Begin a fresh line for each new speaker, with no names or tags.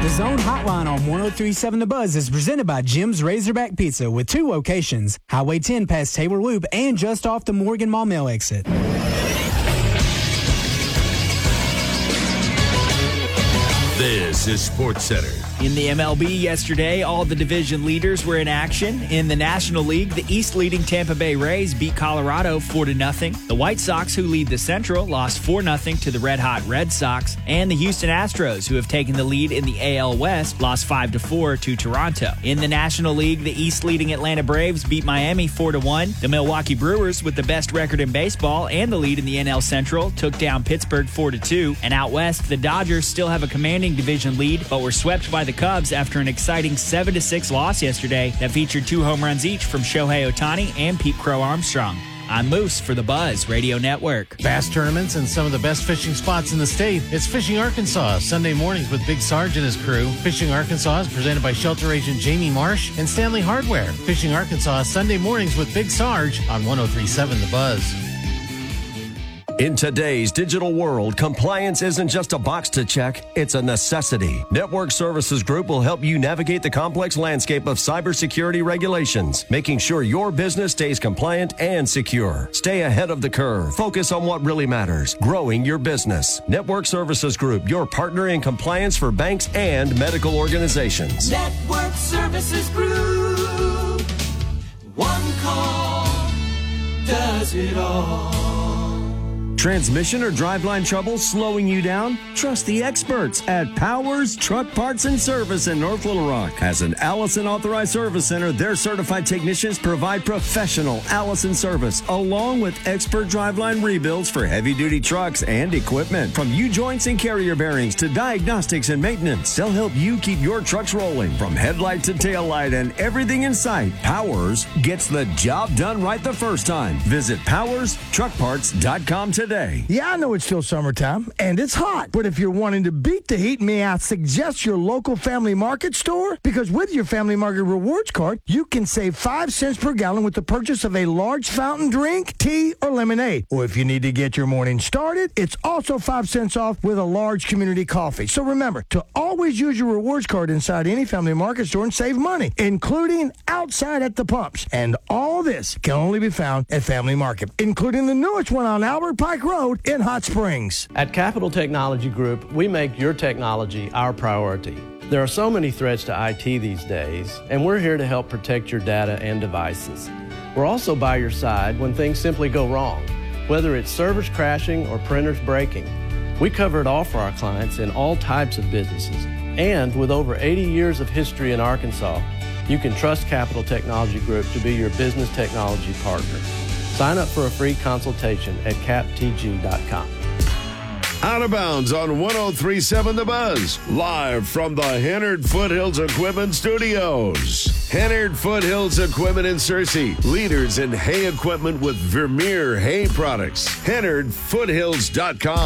The Zone Hotline on 103.7 The Buzz is presented by Jim's Razorback Pizza with 2 locations, Highway 10 past Taylor Loop and just off the Morgan Maumelle exit.
This is SportsCenter.
In the MLB yesterday, all the division leaders were in action. In the National League, the East-leading Tampa Bay Rays beat Colorado 4-0. The White Sox, who lead the Central, lost 4-0 to the red-hot Red Sox. And the Houston Astros, who have taken the lead in the AL West, lost 5-4 to Toronto. In the National League, the East-leading Atlanta Braves beat Miami 4-1. The Milwaukee Brewers, with the best record in baseball and the lead in the NL Central, took down Pittsburgh 4-2. And out west, the Dodgers still have a commanding division lead, but were swept by the Cubs after an exciting 7-6 loss yesterday that featured 2 home runs each from Shohei Ohtani and Pete Crow Armstrong. I'm Moose for the Buzz Radio Network.
Bass tournaments and some of the best fishing spots in the state. It's Fishing Arkansas, Sunday mornings with Big Sarge and his crew. Fishing Arkansas is presented by shelter agent Jamie Marsh and Stanley Hardware. Fishing Arkansas, Sunday mornings with Big Sarge on 103.7 The Buzz.
In today's digital world, compliance isn't just a box to check, it's a necessity. Network Services Group will help you navigate the complex landscape of cybersecurity regulations, making sure your business stays compliant and secure. Stay ahead of the curve. Focus on what really matters, growing your business. Network Services Group, your partner in compliance for banks and medical organizations.
Network Services Group. One call does it all.
Transmission or driveline trouble slowing you down? Trust the experts at Powers Truck Parts and Service in North Little Rock. As an Allison Authorized Service Center, their certified technicians provide professional Allison service, along with expert driveline rebuilds for heavy-duty trucks and equipment. From U-joints and carrier bearings to diagnostics and maintenance, they'll help you keep your trucks rolling. From headlight to tail light and everything in sight, Powers gets the job done right the first time. Visit PowersTruckParts.com today.
Yeah, I know it's still summertime, and it's hot. But if you're wanting to beat the heat, may I suggest your local Family Market store? Because with your Family Market Rewards card, you can save 5 cents per gallon with the purchase of a large fountain drink, tea, or lemonade. Or if you need to get your morning started, it's also 5 cents off with a large community coffee. So remember to always use your rewards card inside any Family Market store and save money, including outside at the pumps. And all this can only be found at Family Market, including the newest one on Albert Pike Road in Hot Springs.
At Capital Technology Group, we make your technology our priority. There are so many threats to IT these days, and we're here to help protect your data and devices. We're also by your side when things simply go wrong, whether it's servers crashing or printers breaking. We cover it all for our clients in all types of businesses. And with over 80 years of history in Arkansas, you can trust Capital Technology Group to be your business technology partner. Sign up for a free consultation at captg.com.
Out of Bounds on 103.7 The Buzz, live from the Hennard Foothills Equipment Studios. Hennard Foothills Equipment in Searcy, leaders in hay equipment with Vermeer hay products. HennardFoothills.com.